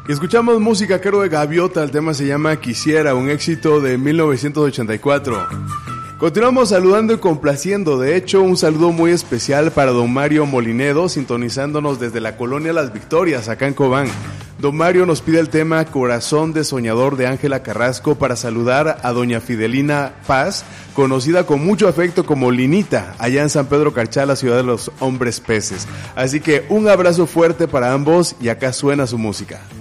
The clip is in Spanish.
Y escuchamos música a cargo de Gaviota, el tema se llama Quisiera, un éxito de 1984. Continuamos saludando y complaciendo, de hecho un saludo muy especial para don Mario Molinedo, sintonizándonos desde la colonia Las Victorias, acá en Cobán. Don Mario nos pide el tema Corazón de Soñador de Ángela Carrasco para saludar a doña Fidelina Paz, conocida con mucho afecto como Linita, allá en San Pedro Carchá, la ciudad de los hombres peces. Así que un abrazo fuerte para ambos y acá suena su música.